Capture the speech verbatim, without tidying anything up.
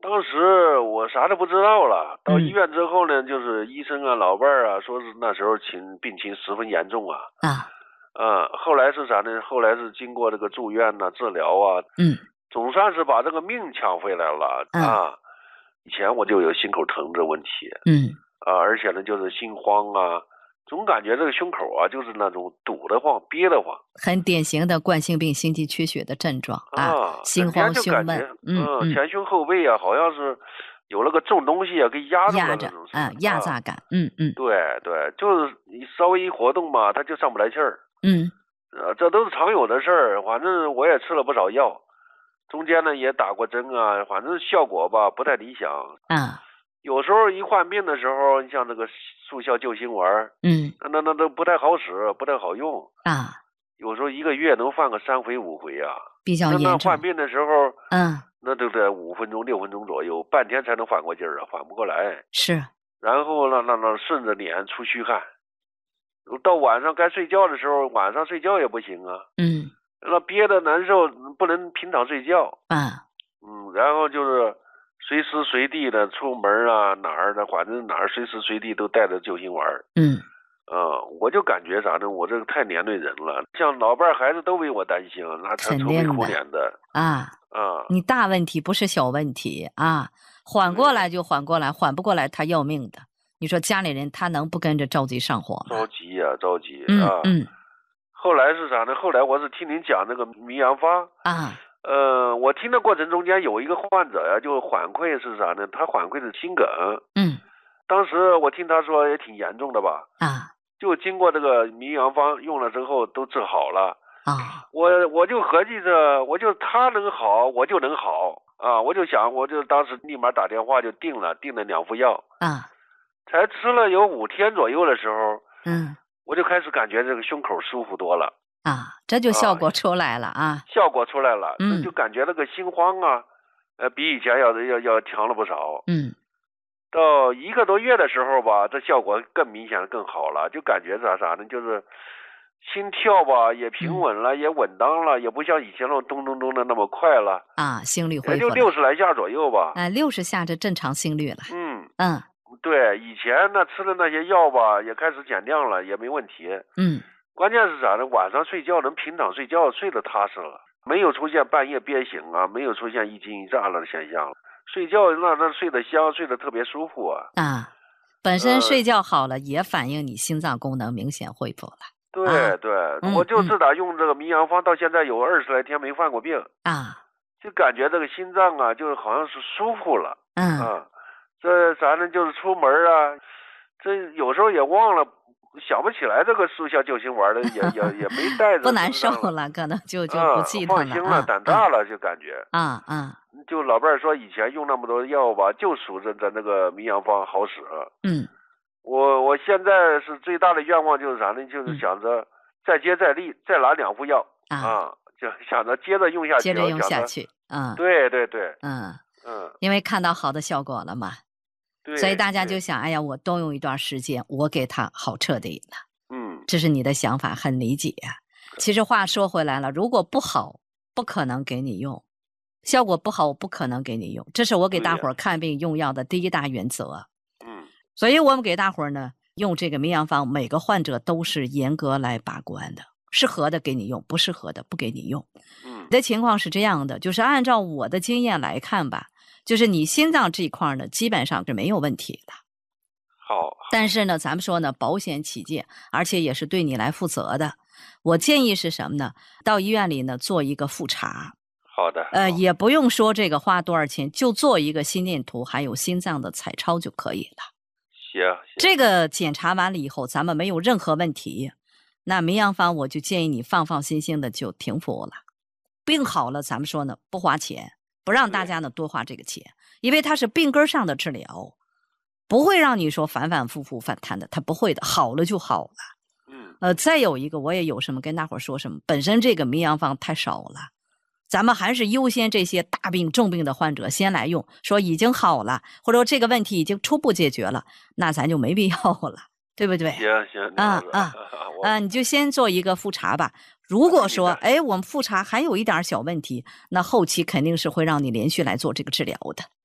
当时我啥都不知道了，到医嗯院之后呢，就是医生啊、老伴儿啊，说是那时候情病情十分严重啊。 啊， 嗯，后来是啥呢？后来是经过这个住院呐、治疗啊， 嗯总算是把这个命抢回来了嗯啊。以前我就有心口疼这问题嗯， 啊，而且呢就是心慌啊，总感觉这个胸口啊就是那种堵得慌、憋得慌很典型的冠心病心肌缺血的症状啊， 啊， 心慌整天就胸闷， 感觉嗯嗯嗯， 前胸后背啊好像是有那个重东西啊给压住了压着那种似啊， 的啊。 压榨感，嗯嗯对对，就是你稍微一活动嘛，他就上不来气儿。 嗯呃，这都是常有的事儿，反正我也吃了不少药，中间呢也打过针啊，反正效果吧不太理想。 啊有时候一患病的时候，你像这个速效救心丸， 嗯那那那都不太好使，不太好用。 啊， 有时候一个月能换个三回五回啊。 比较那那严重， 患病的时候， 嗯， 那都得五分钟六分钟左右，半天才能缓过劲儿啊，缓不过来。 是， 然后呢，那那顺着脸出虚汗，到晚上该睡觉的时候，晚上睡觉也不行啊。 嗯那憋得难受，不能平躺睡觉。 啊嗯，然后就是随时随地的出门啊，哪儿的，反正哪儿随时随地都带着救心丸。 嗯啊、我就感觉啥呢？我这个太连累人了，像老伴儿孩子都为我担心，那他愁眉肯定的苦脸的啊， 啊。 你大问题不是小问题啊，缓过来就缓过来，缓不过来他要命的。你说家里人他能不跟着着急上火吗？ 着急呀、着急嗯啊。 嗯后来是啥呢？后来我是听您讲那个迷羊方。 啊呃，我听的过程中间有一个患者呀，就反馈是啥呢？他反馈是心梗。 嗯当时我听他说也挺严重的吧， 啊就经过这个迷羊方用了之后都治好了。 啊我我就合计着，我就他能好，我就能好啊！我就想，我就当时立马打电话就订了，订了两副药， 啊才吃了有五天左右的时候， 嗯我就开始感觉这个胸口舒服多了。 啊，这就效果出来了啊。 效果出来了， 嗯那就感觉那个心慌啊，呃，比以前要要要强了不少。 嗯到一个多月的时候吧，这效果更明显更好了，就感觉啥啥呢，就是心跳吧也平稳了，也稳当了，也不像以前那种咚咚咚的那么快了， 啊，心率也就恢复了， 六十来下左右吧。 哎，六十下这正常心率了。 嗯， 嗯对，以前呢吃的那些药吧也开始减量了，也没问题。 嗯关键是啥呢？晚上睡觉能平躺睡觉，睡得踏实了，没有出现半夜憋醒啊，没有出现一惊一乍了的现象了。睡觉那那睡得香，睡得特别舒服啊。 啊，本身呃睡觉好了，也反映你心脏功能明显恢复了对、 啊对， 嗯我就自打用这个迷羊方到现在有二十来天没犯过病， 啊。 就感觉这个心脏啊，就好像是舒服了嗯啊。这啥呢？就是出门啊，这有时候也忘了。想不起来这个速效救心丸的，也也也没带着， 不难受了，可能就就不记得了， 啊、放心了， 啊胆大了，就感觉啊啊， 就老伴儿说以前用那么多药吧，就属着咱那个迷羊方好使。 嗯， 我我现在是最大的愿望就是啥呢？就是想着再接再厉，再拿两副药啊啊，就想着接着用下去， 接着用下想着。 去，嗯， 对对对， 嗯嗯， 因为看到好的效果了嘛， 对， 所以大家就对想，哎呀，我多用一段时间，我给他好彻底了。 嗯， 这是你的想法，很理解。其实话说回来了，如果不好，不可能给你用，效果不好，我不可能给你用。这是我给大伙儿看病用药的第一大原则。 嗯， 所以我们给大伙儿呢用这个迷羊方，每个患者都是严格来把关的，适合的给你用，不适合的不给你用。 嗯， 你的情况是这样的，就是按照我的经验来看吧，就是你心脏这一块呢，基本上是没有问题的。 好， 但是呢，咱们说呢，保险起见，而且也是对你来负责的。我建议是什么呢？到医院里呢做一个复查， 好的， 呃， 好也不用说这个花多少钱，就做一个心电图，还有心脏的彩超就可以了。 行，行这个检查完了以后，咱们没有任何问题，那迷羊方我就建议你放放心心的就停服了。病好了，咱们说呢不花钱，不让大家呢多花这个钱，因为它是病根上的治疗。不会让你说反反复复反弹的，它不会的，好了就好了。 嗯， 呃，再有一个，我也有什么跟大伙儿说什么，本身这个迷羊方太少了，咱们还是优先这些大病重病的患者先来用，说已经好了，或者说这个问题已经初步解决了，那咱就没必要了，对不对？ 行行， 啊啊啊，你就先做一个复查吧。如果说，哎，我们复查还有一点小问题，那后期肯定是会让你连续来做这个治疗的。